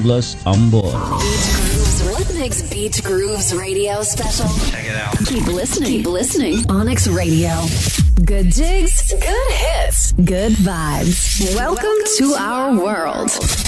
14 Ambon. Beach Grooves. What makes Beach Grooves radio special? Check it out. Keep listening. Keep listening. Onyx Radio. Good jigs, good hits, good vibes. Welcome to our world.